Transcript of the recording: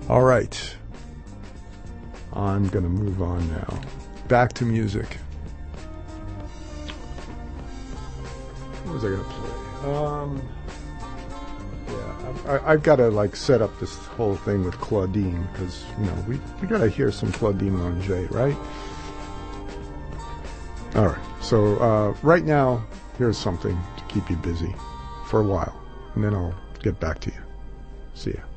All right. I'm going to move on now. Back to music. What was I going to play? I've got to set up this whole thing with Claudine because we got to hear some Claudine Longet, right? All right. So right now, here's something to keep you busy for a while, and then I'll get back to you. See ya.